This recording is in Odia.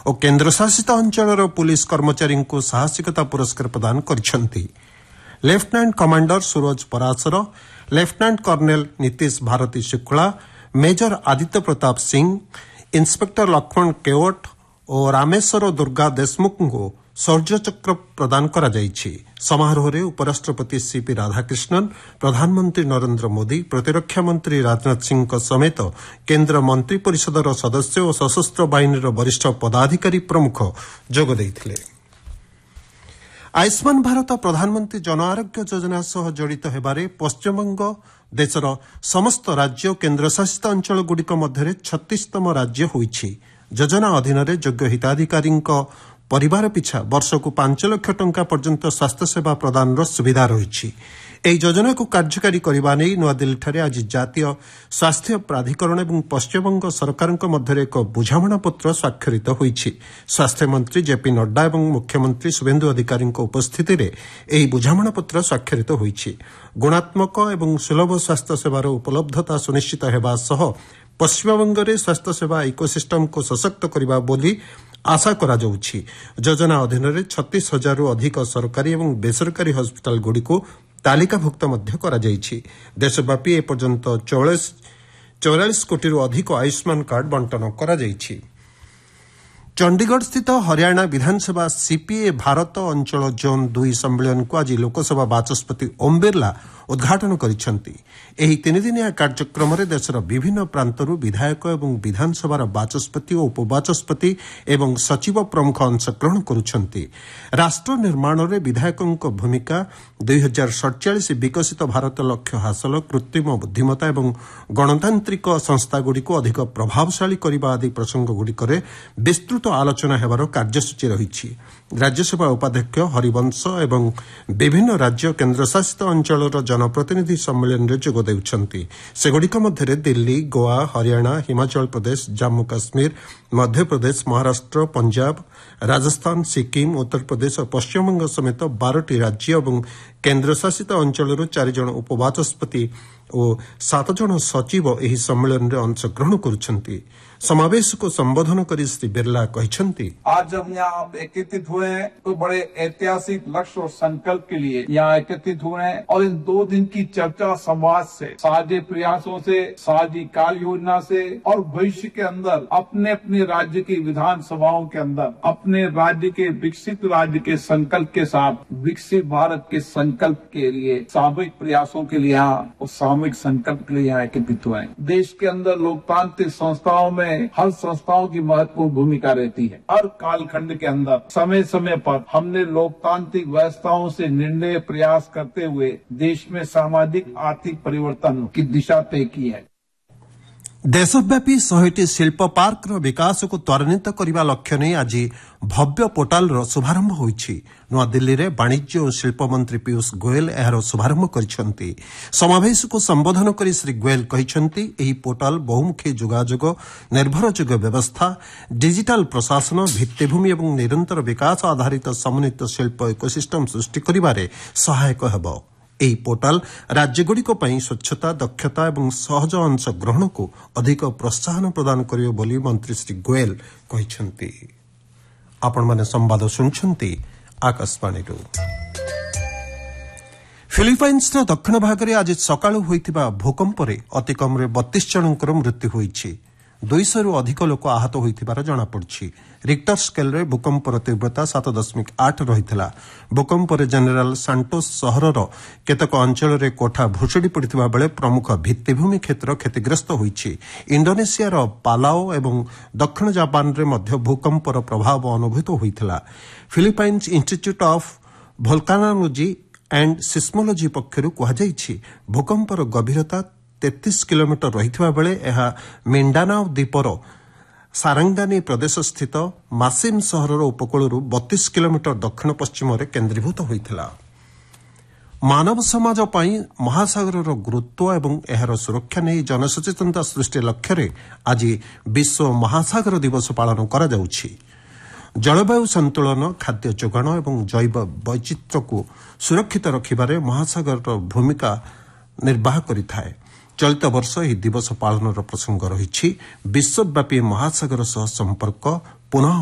और केन्द्रशासित अंचल पुलिस कर्मचारी को साहसिकता पुरस्कार प्रदान କରିଛନ୍ତି। लेफ्टिनेंट कमांडर सूरज Parashar, lieutenant kernel Nitish Bharti Shukla, major Aditya Pratap Singh, inspector Lakshman केवट और रामेश्वर दुर्गा देशमुख को शौर्य चक्र प्रदान करा जायछि। समारोह में उपराष्ट्रपति सीपी राधाकृष्णन, प्रधानमंत्री नरेंद्र मोदी, प्रतिरक्षा मंत्री राजनाथ सिंह समेत केन्द्र मंत्री परिषदर सदस्य और सशस्त्र बाहिनी वरिष्ठ पदाधिकारी प्रमुख जोग देइथिले। आयुष्मान भारत प्रधानमंत्री जन आरोग्य योजना सह जड़ित हेबारे पश्चिमबंग देशर समस्त राज्य और केन्द्रशासित अंचलगुड़िक मध्य 36तम राज्य होइछि। योजना अधीन योग्य हिताधिकारी परिवार पिछा वर्षक 5 लाख टंका पर्यंत स्वास्थ्य सेवा प्रदान सुविधा रही। ଏହି ଯୋଜନାକୁ କାର୍ଯ୍ୟକାରୀ କରିବା ନେଇ ନୂଆଦିଲ୍ଲୀଠାରେ ଆଜି ଜାତୀୟ ସ୍ୱାସ୍ଥ୍ୟ ପ୍ରାଧିକରଣ ଏବଂ ପଶ୍ଚିମବଙ୍ଗ ସରକାରଙ୍କ ମଧ୍ୟରେ ଏକ ବୁଝାମଣାପତ୍ର ସ୍ୱାକ୍ଷରିତ ହୋଇଛି। ସ୍ୱାସ୍ଥ୍ୟମନ୍ତ୍ରୀ ଜେପି ନଡ୍ଡା ଏବଂ ମୁଖ୍ୟମନ୍ତ୍ରୀ ଶୁଭେନ୍ଦୁ ଅଧିକାରୀଙ୍କ ଉପସ୍ଥିତିରେ ଏହି ବୁଝାମଣାପତ୍ର ସ୍ୱାକ୍ଷରିତ ହୋଇଛି। ଗୁଣାତ୍ମକ ଏବଂ ସୁଲଭ ସ୍ୱାସ୍ଥ୍ୟ ସେବାର ଉପଲବ୍ଧତା ସୁନିଶ୍ଚିତ ହେବା ସହ ପଶ୍ଚିମବଙ୍ଗରେ ସ୍ୱାସ୍ଥ୍ୟସେବା ଇକୋସିଷ୍ଟମକୁ ସଶକ୍ତ କରିବା ବୋଲି ଆଶା କରାଯାଉଛି। ଯୋଜନା ଅଧୀନରେ 36,000ରୁ ଅଧିକ ସରକାରୀ ଏବଂ ବେସରକାରୀ ହସ୍ପିଟାଲଗୁଡ଼ିକୁ ତାଲିକାଭୁକ୍ତ ମଧ୍ୟ କରାଯାଇଛି। ଦେଶବ୍ୟାପୀ ଏପର୍ଯ୍ୟନ୍ତ 44 କୋଟିରୁ ଅଧିକ ଆୟୁଷ୍ମାନ କାର୍ଡ ବଣ୍ଟନ କରାଯାଇଛି। ଚଣ୍ଡିଗଡ଼ସ୍ଥିତ ହରିୟାଣା ବିଧାନସଭା ସିପିଏ ଭାରତ ଅଞ୍ଚଳ ଜୋନ୍ 2 ସମ୍ମିଳନୀକୁ ଆଜି ଲୋକସଭା ବାଚସ୍ପତି ଓମ୍ ବିର୍ଲା ଉଦ୍ଘାଟନ କରିଛନ୍ତି। ଏହି 3 ଦିନିଆ କାର୍ଯ୍ୟକ୍ରମରେ ଦେଶର ବିଭିନ୍ନ ପ୍ରାନ୍ତରୁ ବିଧାୟକ ଏବଂ ବିଧାନସଭାର ବାଚସ୍ପତି ଓ ଉପବାଚସ୍ପତି ଏବଂ ସଚିବ ପ୍ରମୁଖ ଅଂଶଗ୍ରହଣ କରୁଛନ୍ତି। ରାଷ୍ଟ୍ର ନିର୍ମାଣରେ ବିଧାୟକଙ୍କ ଭୂମିକା, 2047 ବିକଶିତ ଭାରତ ଲକ୍ଷ୍ୟ ହାସଲ, କୃତ୍ରିମ ବୁଦ୍ଧିମତ୍ତା ଏବଂ ଗଣତାନ୍ତ୍ରିକ ସଂସ୍ଥାଗୁଡ଼ିକୁ ଅଧିକ ପ୍ରଭାବଶାଳୀ କରିବା ଆଦି ପ୍ରସଙ୍ଗଗୁଡ଼ିକରେ ବିସ୍ତୃତ ଆଲୋଚନା ହେବାର କାର୍ଯ୍ୟସୂଚୀ ରହିଛି। ରାଜ୍ୟସଭା ଉପାଧ୍ୟକ୍ଷ ହରିବଂଶ ଏବଂ ବିଭିନ୍ନ ରାଜ୍ୟ କେନ୍ଦ୍ରଶାସିତ ଅଞ୍ଚଳର ଜନପ୍ରତିନିଧି ସମ୍ମିଳନୀରେ ଯୋଗ ଦେଉଛନ୍ତି। ସେଗୁଡ଼ିକ ମଧ୍ୟରେ ଦିଲ୍ଲୀ, ଗୋଆ, ହରିୟାଣା, ହିମାଚଳ ପ୍ରଦେଶ, ଜାମ୍ମୁ କାଶ୍ମୀର, ମଧ୍ୟପ୍ରଦେଶ, ମହାରାଷ୍ଟ୍ର, ପଞ୍ଜାବ, ରାଜସ୍ଥାନ, ସିକିମ୍, ଉତ୍ତରପ୍ରଦେଶ ଓ ପଶ୍ଚିମବଙ୍ଗ ସମେତ 12ଟି ରାଜ୍ୟ ଏବଂ କେନ୍ଦ୍ରଶାସିତ ଅଞ୍ଚଳରୁ 4 ଜଣ ଉପବାଚସ୍ପତି ଓ 7 ଜଣ ସଚିବ ଏହି ସମ୍ମିଳନୀରେ ଅଂଶଗ୍ରହଣ କରୁଛନ୍ତି। समावेश को संबोधन करी श्री बिरला कहते, आज जब यहाँ एकत्रित हुए हैं तो बड़े ऐतिहासिक लक्ष्य और संकल्प के लिए यहाँ एकत्रित हुए हैं और इन 2 दिन की चर्चा संवाद से, साझे प्रयासों से, साझी कार्य योजना से और भविष्य के अंदर अपने अपने राज्य की विधानसभाओं के अंदर अपने राज्य के विकसित राज्य के संकल्प के साथ विकसित भारत के संकल्प के लिए सामूहिक प्रयासों के लिए यहाँ और सामूहिक संकल्प के लिए यहाँ एकत्रित हुए हैं। देश के अंदर लोकतांत्रिक संस्थाओं में हर संस्थाओं की महत्वपूर्ण भूमिका रहती है। हर कालखंड के अंदर समय समय पर हमने लोकतांत्रिक व्यवस्थाओं से निर्णय प्रयास करते हुए देश में सामाजिक आर्थिक परिवर्तन की दिशा तय की है। देशव्यापी 100टी शिल्प पार्कर विकास को त्वरान्वित करने लक्ष्य नहीं आज भव्य पोर्टालर शुभारंभ होइछि। नूआदिल्ली में वाणिज्य और शिल्प मंत्री पीयूष गोयल एहार शुभारंभ करिसेंति। समावेश को संबोधन करी श्री गोयल कहिसेंति, एही पोर्टाल बहुमुखी जोगाजोग, निर्भरयोग्य व्यवस्था, डिजिटल प्रशासन, भित्तिभूमि और निरंतर विकास आधारित समन्वित शिल्प इकोसिस्टम सृष्टि करिबारे सहायक हेबो। ଏହି ପୋର୍ଟାଲ ରାଜ୍ୟଗୁଡ଼ିକ ପାଇଁ ସ୍ୱଚ୍ଛତା, ଦକ୍ଷତା ଏବଂ ସହଜ ଅଂଶଗ୍ରହଣକୁ ଅଧିକ ପ୍ରୋତ୍ସାହନ ପ୍ରଦାନ କରିବ ବୋଲି ମନ୍ତ୍ରୀ ଶ୍ରୀ ଗୋୟଲ କହିଛନ୍ତି। ଆପଣମାନେ ସମ୍ବାଦ ଶୁଣୁଛନ୍ତି ଆକାଶବାଣୀରୁ। ଫିଲିପାଇନ୍ସର ଦକ୍ଷିଣ ଭାଗରେ ଆଜି ସକାଳୁ ହୋଇଥିବା ଭୂକମ୍ପରେ ଅତିକମ୍ରେ 32 ଜଣଙ୍କର ମୃତ୍ୟୁ ହୋଇଛି। 200ରୁ ଅଧିକ ଲୋକ ଆହତ ହୋଇଥିବାର ଜଣାପଡ଼ିଛି। ରିକ୍ଟର ସ୍କେଲରେ ଭୂକମ୍ପର ତୀବ୍ରତା 7.8 ରହିଥିଲା। ଭୂକମ୍ପରେ ଜେନେରାଲ ସାଣ୍ଟୋସ୍ ସହରର କେତେକ ଅଞ୍ଚଳରେ କୋଠା ଭୁଷୁଡ଼ି ପଡ଼ିଥିବା ବେଳେ ପ୍ରମୁଖ ଭିତ୍ତିଭୂମି କ୍ଷେତ୍ର କ୍ଷତିଗ୍ରସ୍ତ ହୋଇଛି। ଇଣ୍ଡୋନେସିଆର ପାଲାଓ ଏବଂ ଦକ୍ଷିଣ ଜାପାନରେ ମଧ୍ୟ ଭୂକମ୍ପର ପ୍ରଭାବ ଅନୁଭୂତ ହୋଇଥିଲା। Philippines institute of ଭୋଲକାନୋଲୋଜି and seismology ପକ୍ଷରୁ କୁହାଯାଇଛି, ଭୂକମ୍ପର ଗଭୀରତା 33 କିଲୋମିଟର ରହିଥିବା ବେଳେ ଏହା ମିଣ୍ଡାନାଓ ଦ୍ୱୀପର ସାରଙ୍ଗାନି ପ୍ରଦେଶସ୍ଥିତ ମାସିମ୍ ସହରର ଉପକୂଳରୁ 32 କିଲୋମିଟର ଦକ୍ଷିଣ ପଶ୍ଚିମରେ କେନ୍ଦ୍ରୀଭୂତ ହୋଇଥିଲା। ମାନବ ସମାଜ ପାଇଁ ମହାସାଗରର ଗୁରୁତ୍ୱ ଏବଂ ଏହାର ସୁରକ୍ଷା ନେଇ ଜନସଚେତନତା ସୃଷ୍ଟି ଲକ୍ଷ୍ୟରେ ଆଜି ବିଶ୍ୱ ମହାସାଗର ଦିବସ ପାଳନ କରାଯାଉଛି। ଜଳବାୟୁ ସନ୍ତୁଳନ, ଖାଦ୍ୟ ଯୋଗାଣ ଏବଂ ଜୈବ ବୈଚିତ୍ର୍ୟକୁ ସୁରକ୍ଷିତ ରଖିବାରେ ମହାସାଗରର ଭୂମିକା ନିର୍ବାହ କରିଥାଏ। ଚଳିତ ବର୍ଷ ଏହି ଦିବସ ପାଳନର ପ୍ରସଙ୍ଗ ରହିଛି ବିଶ୍ୱବ୍ୟାପୀ ମହାସାଗର ସହ ସମ୍ପର୍କ ପୁନଃ